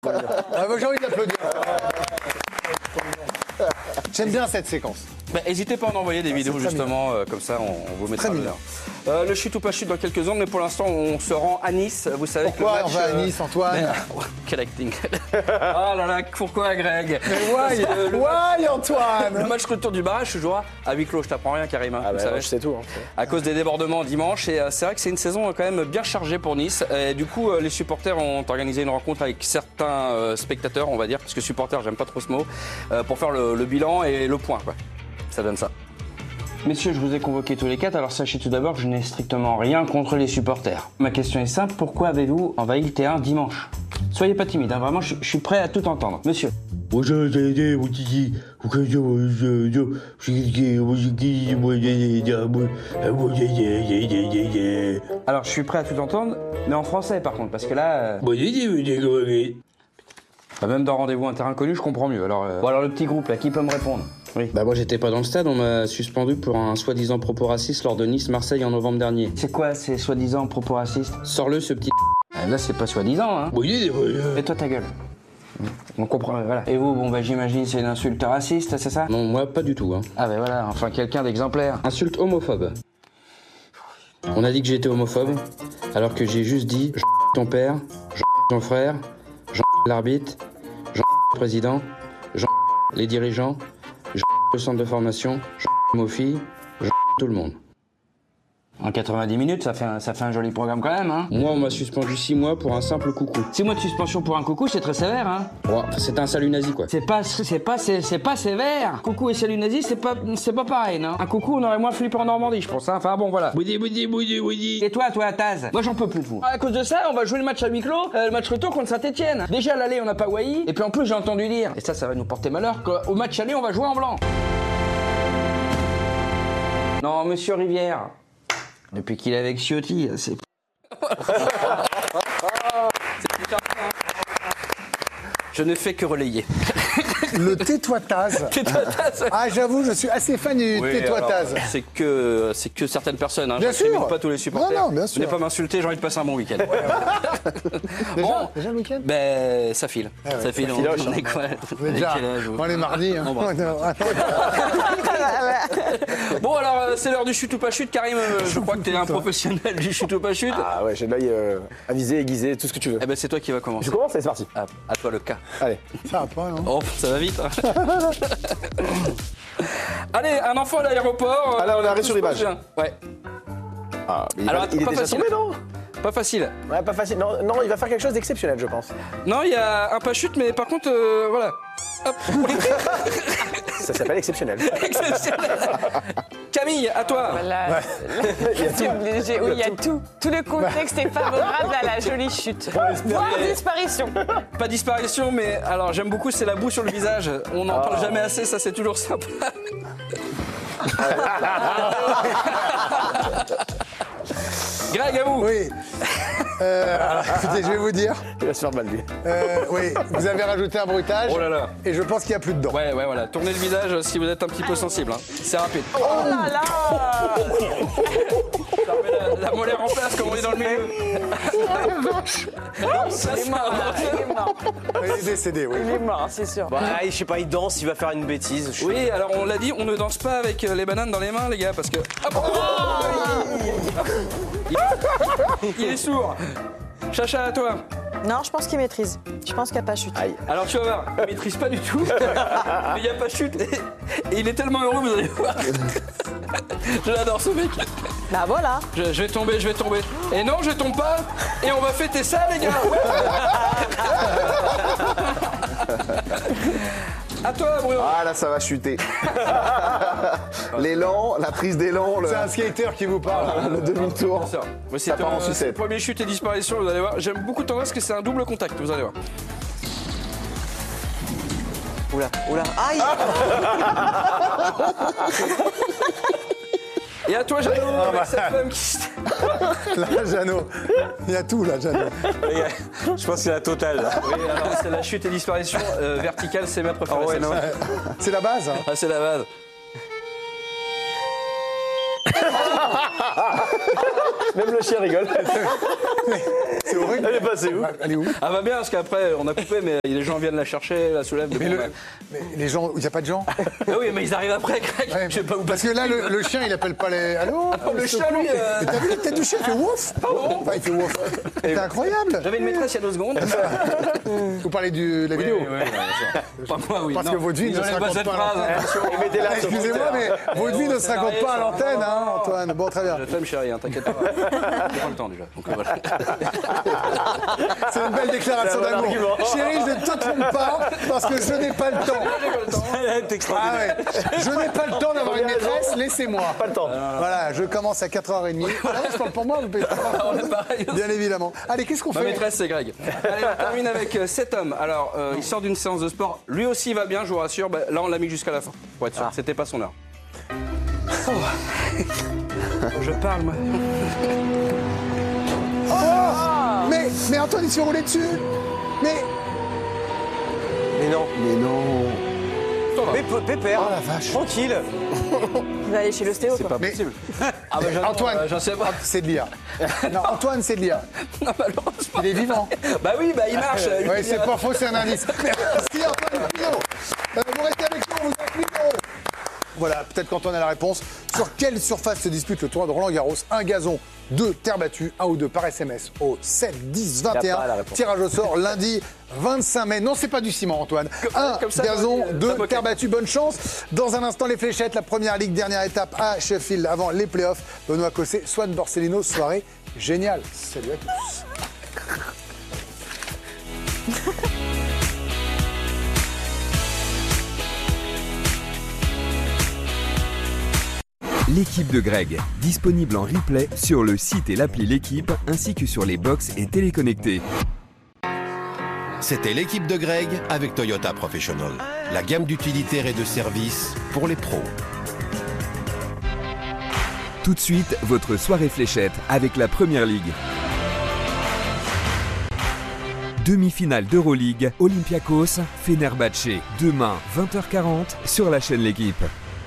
Ah, moi, j'ai envie d'applaudir. J'aime bien cette séquence. N'hésitez pas à en envoyer des vidéos justement, comme ça on vous mettra le lien. Le chute ou pas chute dans quelques secondes, mais pour l'instant on se rend à Nice. Vous savez pourquoi que le match, on va à Nice, Antoine? Quel acting. Oh là là, pourquoi Greg? Why Antoine? Le match retour du barrage se jouera à huis clos, je t'apprends rien Karim. Ah bah, vous savez. je sais tout. Hein. À cause des débordements dimanche, et c'est vrai que c'est une saison quand même bien chargée pour Nice. Et du coup, les supporters ont organisé une rencontre avec certains spectateurs, on va dire, parce que supporters, j'aime pas trop ce mot, pour faire le bilan et le point, quoi. Ça donne ça. Messieurs, je vous ai convoqués tous les quatre, alors sachez tout d'abord que je n'ai strictement rien contre les supporters. Ma question est simple, pourquoi avez-vous envahi le terrain dimanche? Soyez pas timide, hein, vraiment, je suis prêt à tout entendre. Monsieur. Alors, je suis prêt à tout entendre, mais en français par contre, parce que là... Même dans Rendez-vous un terrain connu, je comprends mieux. Alors, Bon, alors le petit groupe, là, qui peut me répondre? Oui. Bah moi j'étais pas dans le stade, on m'a suspendu pour un soi-disant propos raciste lors de Nice-Marseille en novembre dernier. C'est quoi ces soi-disant propos racistes? Sors-le ce petit... Là c'est pas soi-disant, hein. Et toi ta gueule. On comprend, voilà. Et vous, bon bah j'imagine c'est une insulte raciste, c'est ça? Non, moi pas du tout, hein. Ah bah voilà, enfin quelqu'un d'exemplaire. Insulte homophobe. On a dit que j'étais homophobe, alors que j'ai juste dit ton père, ton frère, l'arbitre, le président, les dirigeants, le centre de formation, aux filles, tout le monde. En 90 minutes, ça fait un joli programme quand même, hein. Moi, on m'a suspendu 6 mois pour un simple coucou. 6 mois de suspension pour un coucou, c'est très sévère, hein. Ouais, c'est un salut nazi, quoi. C'est pas sévère. Coucou et salut nazi, c'est pas pareil, non. Un coucou, on aurait moins flippé en Normandie, je pense, hein. Enfin bon, voilà. Et toi, Taz, moi j'en peux plus de vous. À cause de ça, on va jouer le match à huis clos, le match retour contre Saint-Etienne. Déjà, à l'aller, on n'a pas Wai, et puis en plus, j'ai entendu dire, et ça va nous porter malheur, qu'au match aller, on va jouer en blanc. Non, monsieur Rivière. Depuis qu'il est avec Ciotti, c'est... Je ne fais que relayer. Le tais-toi Taz. Ah, j'avoue, je suis assez fan du tais-toi Taz. C'est que certaines personnes, hein. Bien sûr. Pas tous les supporters. Non, bien sûr. Venez pas m'insulter, j'ai envie de passer un bon week-end. Déjà le week-end? Ben, ça file. Ça file. On est quoi? Déjà, on est mardi. Hein. Bon, alors, c'est l'heure du chute ou pas chute. Karim, je crois que t'es un professionnel du chute ou pas chute. Ah ouais, j'ai l'œil avisé, aiguisé, tout ce que tu veux. Eh ben, c'est toi qui vas commencer. Je commence, c'est parti. À toi le cas. Allez. Ça va pas, non? Oh, ça va vite. Hein. Allez, un enfant à l'aéroport. Ah là, on est arrivé sur l'image. Ouais. Ah, mais alors, il est pas déjà facile. tombé, non? Pas facile. Ouais, pas facile. Non, il va faire quelque chose d'exceptionnel, je pense. Non, il y a un pas chute, mais par contre, voilà. Hop. Ça s'appelle exceptionnel. Exceptionnel. Camille, à toi. Voilà. C'est obligé. Oui, il y a tout. Tout le contexte est favorable à la jolie chute. Voire disparition. Pas disparition, mais alors j'aime beaucoup, c'est la boue sur le visage. On n'en parle jamais assez, ça c'est toujours sympa. Greg, à vous. Oui. Alors, écoutez, je vais vous dire. Il va se faire mal, lui. Oui, vous avez rajouté un bruitage. Oh là là. Et je pense qu'il n'y a plus de dents. Ouais, voilà. Tournez le visage si vous êtes un petit peu sensible. Hein. C'est rapide. Oh là là. Ça remet la molaire en place, comme on est dans le milieu. Il est mort. Il est décédé, oui. Il est mort, c'est sûr. Bah, je sais pas, il danse, il va faire une bêtise. Oui, alors on l'a dit, on ne danse pas avec les bananes dans les mains, les gars, parce que... Hop. Il est sourd. Chacha, à toi. Non, je pense qu'il maîtrise. Je pense qu'il n'y a pas chute. Aïe. Alors tu vas voir, il maîtrise pas du tout, mais il n'y a pas chute, et il est tellement heureux, vous allez voir. Je l'adore ce mec. Bah voilà. Je vais tomber. Et non, je tombe pas, et on va fêter ça, les gars. Ouais. À toi, Bruno. Ah là, ça va chuter. L'élan, la prise d'élan, C'est un skater qui vous parle. le demi-tour. Ouais, Ça part en c'est sucette. le premier chute et disparition, vous allez voir. J'aime beaucoup tendance que c'est un double contact, vous allez voir. Oula, aïe. Et à toi, Jeannot, avec cette femme qui... Là, Jeannot. Il y a tout, là, Jeannot. Je pense que c'est la totale. Là. Oui, alors c'est la chute et disparition verticale, c'est ma préférée. ouais, non. C'est la base. Hein. Ah, c'est la base. Même le chien rigole. C'est horrible. Elle est passée où? Elle est où? Ah va bien, parce qu'après, on a coupé, mais les gens viennent la chercher, la soulèvent. Mais les gens, il n'y a pas de gens. Ah oui, mais ils arrivent après, Greg. Ouais, Je sais pas où parce que là, le chien, il appelle pas les. Allô? le chien, lui. Mais t'as vu la tête du chien? Il fait wouf. Enfin, il fait wouf. C'est incroyable. J'avais une maîtresse il y a 2 secondes. Vous parlez de la vidéo. Oui, pas moi, oui. Parce Non. que votre vie ne se Désolé, raconte cette pas à phrase, l'antenne. attention. Ah, excusez-moi, mais votre vie ne se raconte pas à l'antenne, hein, Antoine. Bon, très bien. Je t'aime, chérie, hein, t'inquiète pas. J'ai pas le temps déjà. Donc, voilà. C'est une belle déclaration C'est un bon d'amour. argument. Chérie, ne te trompe pas, parce que je n'ai pas le temps. Elle est extraordinaire. Ah ouais. Je n'ai pas le temps d'avoir une maîtresse, laissez-moi. Pas le temps. Voilà, je commence à 4h30. Ah non, je parle pour moi, vous payez pas. On est pareil. Bien évidemment. Allez, qu'est-ce qu'on Ma fait? maîtresse, c'est Greg. Allez, on termine avec cet homme. Alors, il sort d'une séance de sport. Lui aussi va bien, je vous rassure. Bah, là, on l'a mis jusqu'à la fin, pour être sûr. C'était pas son heure. Oh. Je parle, moi. Oh mais Antoine, il se fait rouler dessus. Mais Mais non. Mais Pépère, Oh la vache. tranquille. Il va aller chez l'ostéo, C'est quoi. pas possible. Ah bah, Antoine, j'en sais pas. c'est de l'IA. Non, Antoine, c'est de l'IA. Non, malheureusement. Il est vivant. Bah oui, bah il marche. Oui, c'est pas faux, c'est un indice. Merci Antoine Pinault. Vous restez avec nous, on vous a 8 €. Voilà, peut-être qu'Antoine a la réponse. Sur quelle surface se dispute le tournoi de Roland-Garros? Un gazon, 2 terre battue, 1 ou 2 par SMS au 7, 10, 21. pas la réponse. Tirage au sort lundi 25 mai. Non, c'est pas du ciment, Antoine. Un comme ça, gazon, ça 2 moquait. terre battue. Bonne chance. Dans un instant, les fléchettes, la première ligue, dernière étape à Sheffield avant les playoffs. Benoît Cosset, Swan Borsellino, soirée géniale. Salut à tous. L'équipe de Greg, disponible en replay sur le site et l'appli L'équipe, ainsi que sur les box et téléconnectés. C'était l'équipe de Greg avec Toyota Professional. La gamme d'utilitaires et de services pour les pros. Tout de suite, votre soirée fléchette avec la Première Ligue. Demi-finale d'Euroleague, Olympiakos, Fenerbahçe. Demain, 20h40 sur la chaîne L'équipe.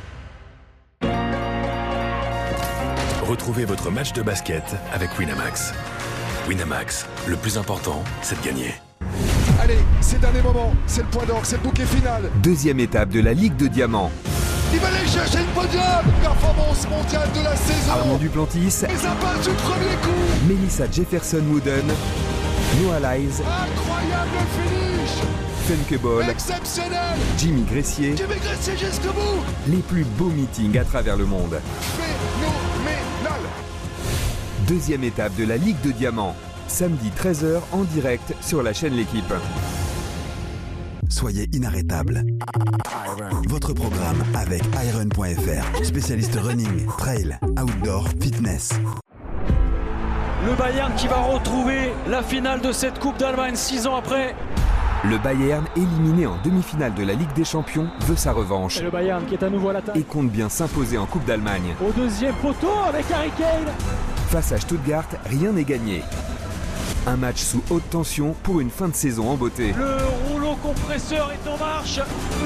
Retrouvez votre match de basket avec Winamax. Winamax, le plus important, c'est de gagner. Allez, c'est le dernier moment, c'est le point d'orgue, c'est le bouquet final. Deuxième étape de la Ligue de Diamants. Il va aller chercher le podium. Performance mondiale de la saison. Armand Duplantis, Les impasses du premier coup. Melissa Jefferson-Wooden, Noah Lyles, Incroyable finish. Femke Ball, Exceptionnel. Jimmy Gressier. Jimmy Gressier jusqu'au bout. Les plus beaux meetings à travers le monde. Phénoménal. Deuxième étape de la Ligue de Diamants. Samedi 13h en direct sur la chaîne L'équipe. Soyez inarrêtable. Votre programme avec Iron.fr, spécialiste running, trail, outdoor, fitness. Le Bayern qui va retrouver la finale de cette Coupe d'Allemagne 6 ans après. Le Bayern, éliminé en demi-finale de la Ligue des Champions, veut sa revanche. Et le Bayern qui est à nouveau à l'attaque. Et compte bien s'imposer en Coupe d'Allemagne. Au deuxième poteau avec Harry Kane. Face à Stuttgart, rien n'est gagné. Un match sous haute tension pour une fin de saison en beauté. Le rouleau compresseur est en marche.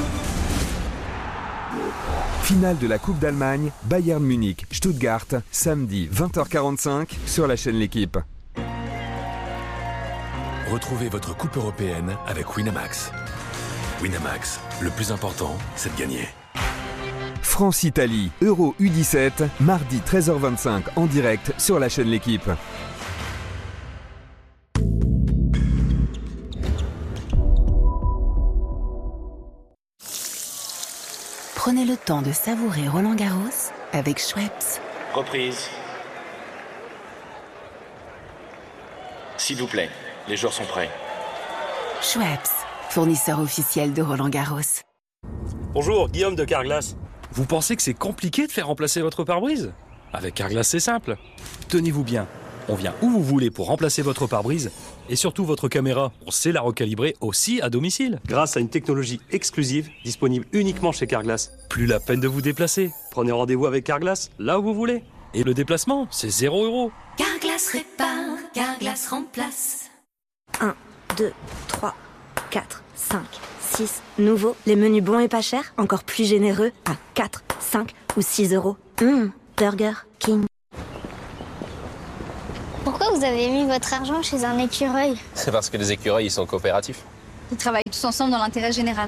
Finale de la Coupe d'Allemagne, Bayern Munich, Stuttgart, samedi 20h45 sur la chaîne L'équipe. Retrouvez votre coupe européenne avec Winamax. Winamax, le plus important, c'est de gagner. France-Italie, Euro U17, mardi 13h25 en direct sur la chaîne L'équipe. Prenez le temps de savourer Roland-Garros avec Schweppes. Reprise. S'il vous plaît, les joueurs sont prêts. Schweppes, fournisseur officiel de Roland-Garros. Bonjour, Guillaume de Carglass. Vous pensez que c'est compliqué de faire remplacer votre pare-brise? Avec Carglass, c'est simple. Tenez-vous bien, on vient où vous voulez pour remplacer votre pare-brise et surtout votre caméra. On sait la recalibrer aussi à domicile. Grâce à une technologie exclusive disponible uniquement chez Carglass. Plus la peine de vous déplacer. Prenez rendez-vous avec Carglass là où vous voulez. Et le déplacement, c'est 0 €. Carglass répare, Carglass remplace. 1, 2, 3, 4, 5, 6. Nouveau, les menus bons et pas chers, encore plus généreux, à 4, 5 ou 6 €. Burger King. Pourquoi vous avez mis votre argent chez un écureuil? C'est parce que les écureuils, ils sont coopératifs. Ils travaillent tous ensemble dans l'intérêt général.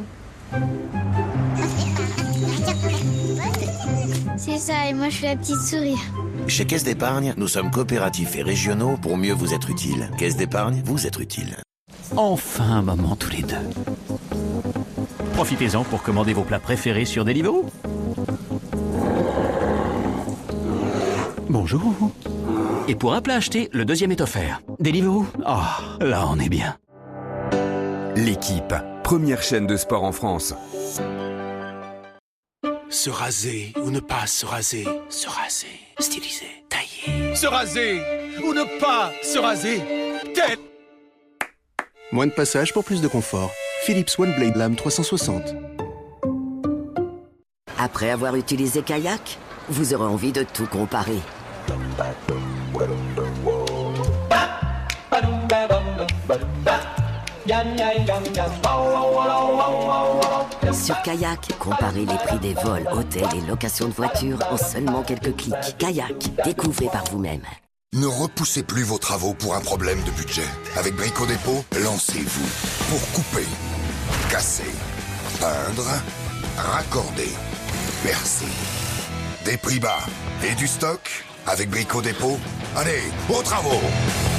C'est ça, et moi je suis la petite souris. Chez Caisse d'Épargne, nous sommes coopératifs et régionaux pour mieux vous être utiles. Caisse d'Épargne, vous êtes utile. Enfin un moment tous les deux. Profitez-en pour commander vos plats préférés sur Deliveroo. Bonjour. Et pour un plat acheté, le deuxième est offert. Deliveroo. Oh, là on est bien. L'équipe, première chaîne de sport en France. Se raser ou ne pas se raser. Se raser, styliser, tailler. Se raser ou ne pas se raser. Tête. Moins de passage pour plus de confort. Philips One Blade Lame 360. Après avoir utilisé Kayak, vous aurez envie de tout comparer. Sur Kayak, comparez les prix des vols, hôtels et locations de voitures en seulement quelques clics. Kayak, découvrez par vous-même. Ne repoussez plus vos travaux pour un problème de budget. Avec Brico Dépôt, lancez-vous pour couper, casser, peindre, raccorder, percer. Des prix bas et du stock avec Brico Dépôt. Allez, aux travaux!